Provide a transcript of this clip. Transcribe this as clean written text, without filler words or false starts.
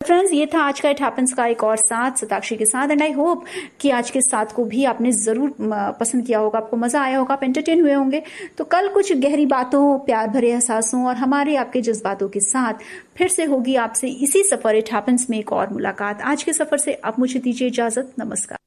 Friends, ये था आज का इट हैपेंस का एक और साथ सताक्षी के साथ। एंड आई होप कि आज के साथ को भी आपने जरूर पसंद किया होगा, आपको मजा आया होगा, आप एंटरटेन हुए होंगे। तो कल कुछ गहरी बातों, प्यार भरे एहसासों और हमारे आपके जज्बातों के साथ फिर से होगी आपसे इसी सफर इट हैपेंस में एक और मुलाकात। आज के सफर से अब मुझे दीजिए इजाजत। नमस्कार।